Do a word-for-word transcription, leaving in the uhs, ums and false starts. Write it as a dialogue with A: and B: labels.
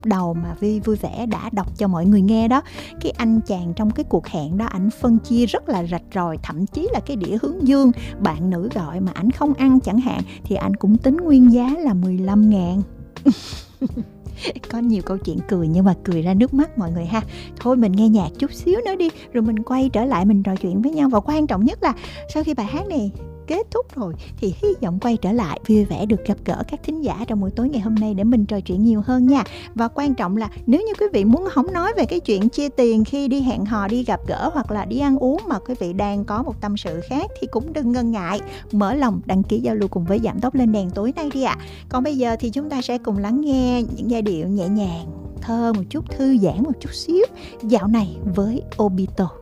A: đầu mà Vi vui vẻ đã đọc cho mọi người nghe đó, cái anh chàng trong cái cuộc hẹn đó, ảnh phân chia rất là rạch ròi, thậm chí là cái đĩa hướng dương bạn nữ gọi mà ảnh không ăn chẳng hạn, thì anh cũng tính nguyên giá là mười lăm ngàn. Có nhiều câu chuyện cười nhưng mà cười ra nước mắt mọi người ha. Thôi mình nghe nhạc chút xíu nữa đi, rồi mình quay trở lại mình trò chuyện với nhau. Và quan trọng nhất là sau khi bài hát này kết thúc rồi thì hy vọng quay trở lại vui vẻ được gặp gỡ các thính giả trong buổi tối ngày hôm nay để mình trò chuyện nhiều hơn nha. Và quan trọng là nếu như quý vị muốn không nói về cái chuyện chia tiền khi đi hẹn hò, đi gặp gỡ hoặc là đi ăn uống, mà quý vị đang có một tâm sự khác thì cũng đừng ngần ngại mở lòng đăng ký giao lưu cùng với Giảm Tốc Lên Đèn tối nay đi ạ. À. Còn bây giờ thì chúng ta sẽ cùng lắng nghe những giai điệu nhẹ nhàng, thơ một chút, thư giãn một chút xíu dạo này với Obito.